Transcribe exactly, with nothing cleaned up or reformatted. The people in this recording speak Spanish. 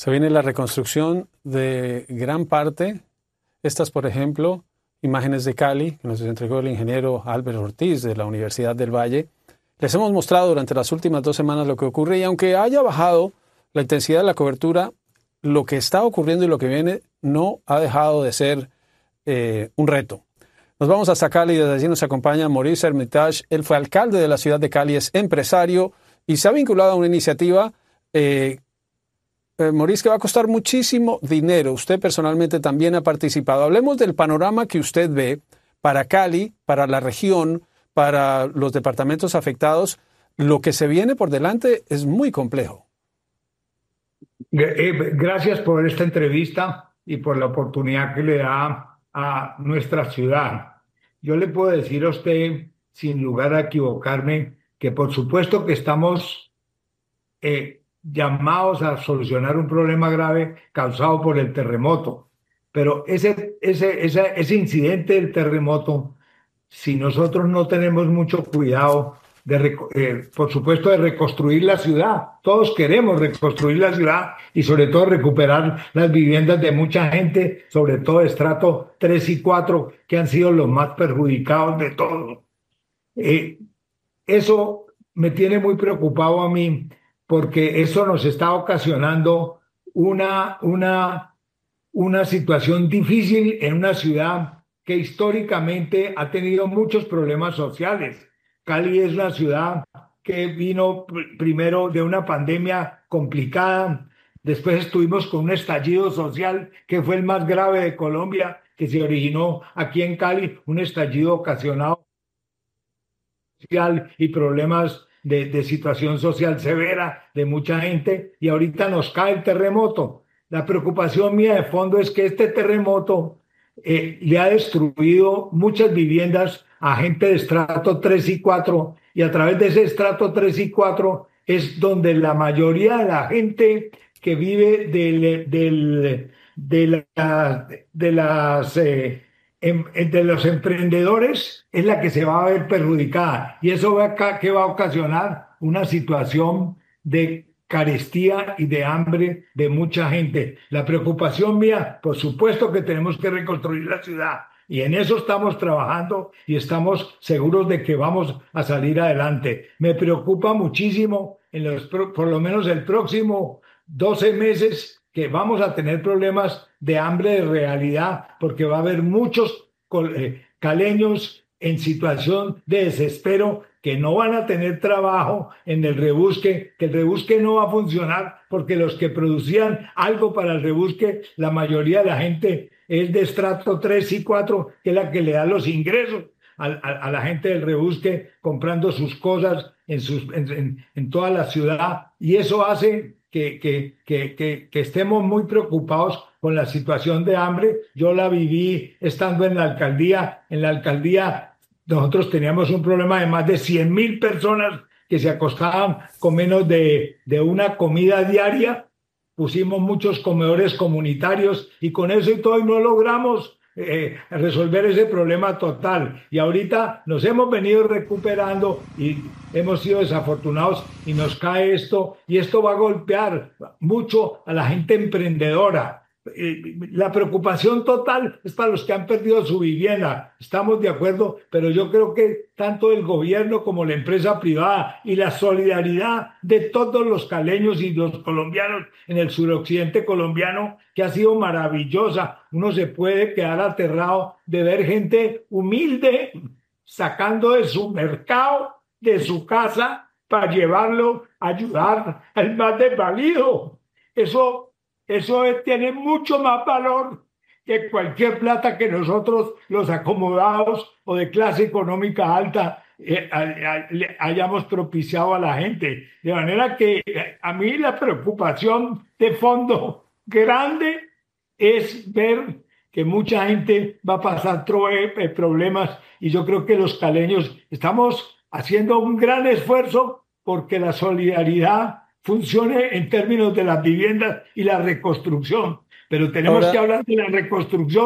Se viene la reconstrucción de gran parte. Estas, por ejemplo, imágenes de Cali, que nos entregó el ingeniero Albert Ortiz de la Universidad del Valle. Les hemos mostrado durante las últimas dos semanas lo que ocurre y aunque haya bajado la intensidad de la cobertura, lo que está ocurriendo y lo que viene no ha dejado de ser eh, un reto. Nos vamos hasta Cali y desde allí nos acompaña Maurice Hermitage. Él fue alcalde de la ciudad de Cali, es empresario y se ha vinculado a una iniciativa, eh, eh, Maurice, que va a costar muchísimo dinero. Usted personalmente también ha participado. Hablemos del panorama que usted ve para Cali, para la región, para los departamentos afectados. Lo que se viene por delante es muy complejo. Gracias por esta entrevista y por la oportunidad que le da a nuestra ciudad. Yo le puedo decir a usted, sin lugar a equivocarme, que por supuesto que estamos eh, llamados a solucionar un problema grave causado por el terremoto. Pero ese, ese, ese, ese incidente del terremoto, si nosotros no tenemos mucho cuidado, de, eh, por supuesto, de reconstruir la ciudad. Todos queremos reconstruir la ciudad y sobre todo recuperar las viviendas de mucha gente, sobre todo de estrato tres y cuatro, que han sido los más perjudicados de todos. Eh, eso me tiene muy preocupado a mí, porque eso nos está ocasionando una, una, una situación difícil en una ciudad que históricamente ha tenido muchos problemas sociales. Cali es una ciudad que vino primero de una pandemia complicada, después estuvimos con un estallido social que fue el más grave de Colombia, que se originó aquí en Cali, un estallido ocasionado social y problemas de, de situación social severa de mucha gente, y ahorita nos cae el terremoto. La preocupación mía de fondo es que este terremoto eh, le ha destruido muchas viviendas a gente de estrato tres y cuatro, y a través de ese estrato tres y cuatro es donde la mayoría de la gente que vive del, del, de, la, de, las, eh, em, de los emprendedores es la que se va a ver perjudicada, y eso va a, que va a ocasionar una situación de carestía y de hambre de mucha gente. La preocupación mía, por supuesto que tenemos que reconstruir la ciudad, y en eso estamos trabajando y estamos seguros de que vamos a salir adelante. Me preocupa muchísimo, en los, por lo menos el próximo doce meses, que vamos a tener problemas de hambre de realidad, porque va a haber muchos caleños en situación de desespero que no van a tener trabajo en el rebusque, que el rebusque no va a funcionar porque los que producían algo para el rebusque, la mayoría de la gente es de estrato tres y cuatro, que es la que le da los ingresos a, a, a la gente del rebusque comprando sus cosas en, sus, en, en, en toda la ciudad, y eso hace que, que, que, que, que estemos muy preocupados con la situación de hambre. Yo la viví estando en la alcaldía, en la alcaldía nosotros teníamos un problema de más de cien mil personas que se acostaban con menos de, de una comida diaria. Pusimos muchos comedores comunitarios y con eso y todo y no logramos eh, resolver ese problema total. Y ahorita nos hemos venido recuperando y hemos sido desafortunados y nos cae esto, y esto va a golpear mucho a la gente emprendedora. La preocupación total es para los que han perdido su vivienda, estamos de acuerdo, pero yo creo que tanto el gobierno como la empresa privada y la solidaridad de todos los caleños y los colombianos en el suroccidente colombiano, que ha sido maravillosa. Uno se puede quedar aterrado de ver gente humilde sacando de su mercado, de su casa, para llevarlo a ayudar al más desvalido. Eso Eso tiene mucho más valor que cualquier plata que nosotros, los acomodados o de clase económica alta, eh, hayamos propiciado a la gente. De manera que a mí la preocupación de fondo grande es ver que mucha gente va a pasar problemas, y yo creo que los caleños estamos haciendo un gran esfuerzo porque la solidaridad funcione en términos de las viviendas y la reconstrucción, pero tenemos Ahora, que hablar de la reconstrucción